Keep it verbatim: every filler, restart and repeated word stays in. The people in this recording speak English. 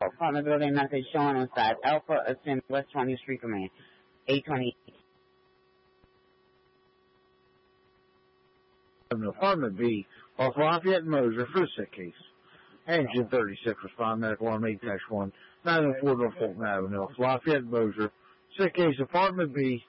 Apartment building message showing on side Alpha Ascend West twentieth Street Command. eight twenty. Apartment B off Lafayette and Moser for a sick case. Engine thirty-six respond medical arm eight dash one nine oh four North Fulton Avenue off Lafayette and Moser. Sick case apartment B.